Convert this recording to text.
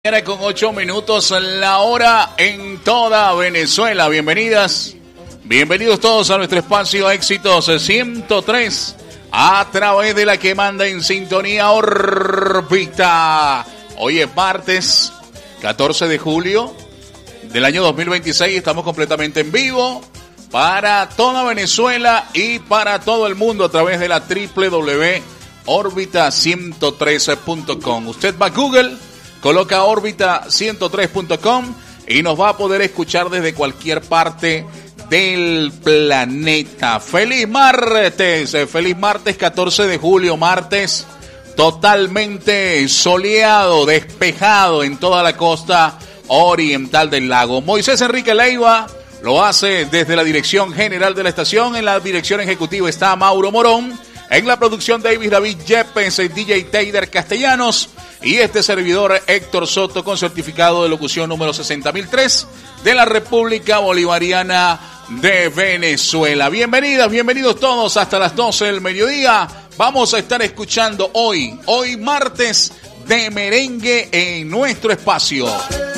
Con 8 minutos la hora en toda Venezuela. Bienvenidos todos a nuestro espacio Éxitos 103 a través de la que manda en sintonía Órbita. Hoy es martes 14 de julio del año 2026. Estamos completamente en vivo para toda Venezuela y para todo el mundo a través de la www.orbita113.com. Usted va a Google, coloca Orbita103.com y nos va a poder escuchar desde cualquier parte del planeta. ¡Feliz martes! ¡Feliz martes 14 de julio! Martes totalmente soleado, despejado en toda la costa oriental del lago. Moisés Enrique Leiva lo hace desde la dirección general de la estación. En la dirección ejecutiva está Mauro Morón. En la producción David Yepes, DJ Teider Castellanos y este servidor Héctor Soto con certificado de locución número 60.003 de la República Bolivariana de Venezuela. Bienvenidos todos hasta las 12 del mediodía. Vamos a estar escuchando hoy martes de merengue en nuestro espacio.